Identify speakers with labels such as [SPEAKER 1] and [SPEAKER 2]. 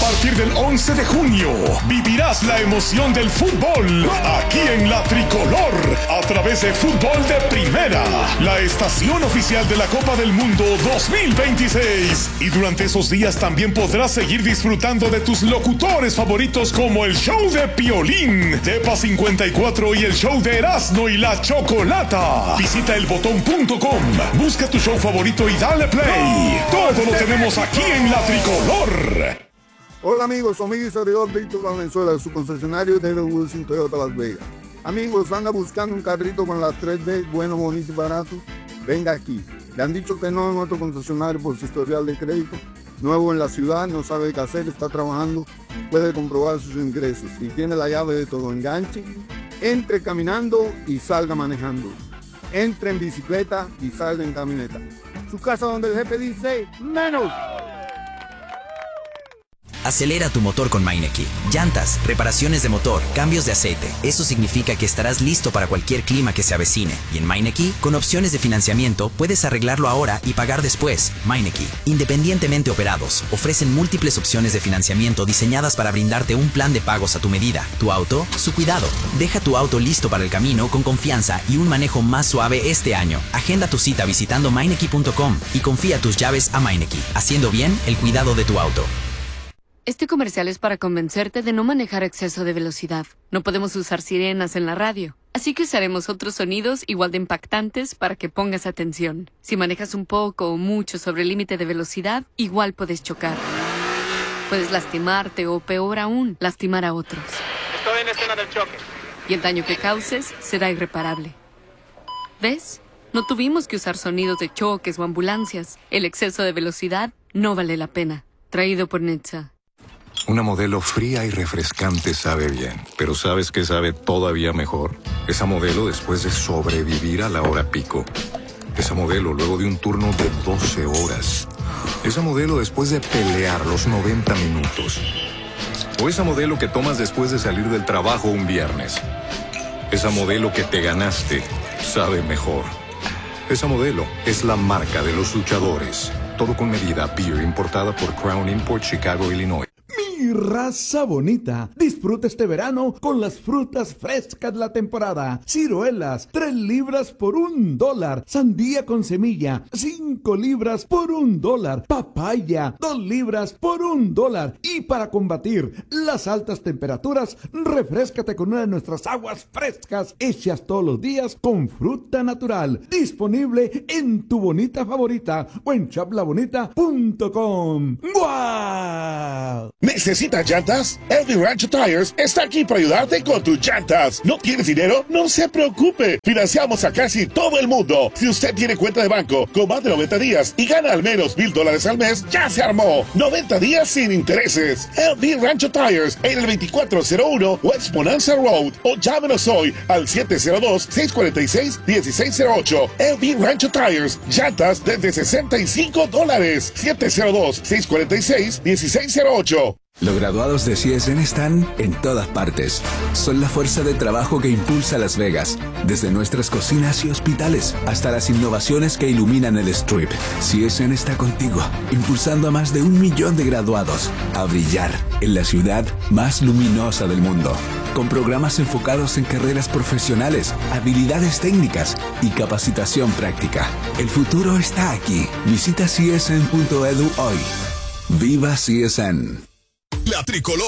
[SPEAKER 1] partir del 11 de junio, vivirás la emoción del fútbol aquí en La Tricolor, a través de Fútbol de Primera, la estación oficial de la Copa del Mundo 2026. Y durante esos días también podrás seguir disfrutando de tus locutores favoritos como el show de Piolín, Tepa 54 y el show de Erasmo y la Chocolata. Visita elbotón.com, busca tu show favorito y dale play. Todo lo tenemos aquí en La Tricolor.
[SPEAKER 2] Hola amigos, soy mi servidor Víctor Valenzuela, su concesionario de Wilson Toyota Las Vegas. Amigos, anda buscando un carrito con las 3D, bueno, bonito y barato. Venga aquí. Le han dicho que no en otro concesionario por su historial de crédito. Nuevo en la ciudad, no sabe qué hacer, está trabajando, puede comprobar sus ingresos. Y tiene la llave de todo. Enganche, entre caminando y salga manejando. Entre en bicicleta y salga en camioneta. Su casa donde el jefe dice menos.
[SPEAKER 3] Acelera tu motor con Meineke. Llantas, reparaciones de motor, cambios de aceite. Eso significa que estarás listo para cualquier clima que se avecine. Y en Meineke, con opciones de financiamiento, puedes arreglarlo ahora y pagar después. Meineke, independientemente operados, ofrecen múltiples opciones de financiamiento diseñadas para brindarte un plan de pagos a tu medida. Tu auto, su cuidado. Deja tu auto listo para el camino con confianza y un manejo más suave este año. Agenda tu cita visitando Meineke.com y confía tus llaves a Meineke, haciendo bien el cuidado de tu auto.
[SPEAKER 4] Este comercial es para convencerte de no manejar a exceso de velocidad. No podemos usar sirenas en la radio, así que usaremos otros sonidos igual de impactantes para que pongas atención. Si manejas un poco o mucho sobre el límite de velocidad, igual puedes chocar. Puedes lastimarte o, peor aún, lastimar a otros.
[SPEAKER 5] Estoy en escena del choque.
[SPEAKER 4] Y el daño que causes será irreparable. ¿Ves? No tuvimos que usar sonidos de choques o ambulancias. El exceso de velocidad no vale la pena. Traído por NHTSA.
[SPEAKER 6] Una Modelo fría y refrescante sabe bien, pero ¿sabes qué sabe todavía mejor? Esa Modelo después de sobrevivir a la hora pico. Esa Modelo luego de un turno de 12 horas. Esa Modelo después de pelear los 90 minutos. O esa Modelo que tomas después de salir del trabajo un viernes. Esa Modelo que te ganaste sabe mejor. Esa Modelo es la marca de los luchadores. Todo con medida. Beer importada por Crown Import, Chicago, Illinois.
[SPEAKER 7] Mi raza bonita, disfruta este verano con las frutas frescas de la temporada. Ciruelas, 3 libras por $1. Sandía con semilla, 5 libras por $1. Papaya, 2 libras por $1. Y para combatir las altas temperaturas, refréscate con una de nuestras aguas frescas hechas todos los días con fruta natural. Disponible en tu bonita favorita o en chaplabonita.com. ¡Guau!
[SPEAKER 8] ¿Necesitas llantas? Elvin Rancho Tires está aquí para ayudarte con tus llantas. ¿No tienes dinero? No se preocupe. Financiamos a casi todo el mundo. Si usted tiene cuenta de banco con más de 90 días y gana al menos $1,000 al mes, ya se armó. 90 días sin intereses. Elvin Rancho Tires en el 2401 West Bonanza Road o llámenos hoy al 702-646-1608. Elvin Rancho Tires. Llantas desde $65. 702-646-1608.
[SPEAKER 9] Los graduados de CSN están en todas partes. Son la fuerza de trabajo que impulsa Las Vegas, desde nuestras cocinas y hospitales hasta las innovaciones que iluminan el Strip. CSN está contigo, impulsando a más de 1 millón de graduados a brillar en la ciudad más luminosa del mundo, con programas enfocados en carreras profesionales, habilidades técnicas y capacitación práctica. El futuro está aquí. Visita csn.edu hoy. ¡Viva CSN!
[SPEAKER 1] La Tricolor